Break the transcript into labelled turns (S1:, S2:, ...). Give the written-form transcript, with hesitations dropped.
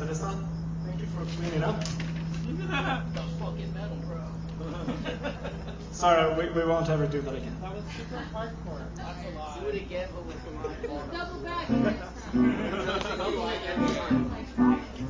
S1: Vanessa. Thank you for cleaning up.
S2: That's fucking metal, bro.
S1: Sorry, we won't ever do that again.
S3: That was super hardcore.
S2: That's a lie. Do it again, but with the line.
S4: Double back next time.
S2: Double back every time.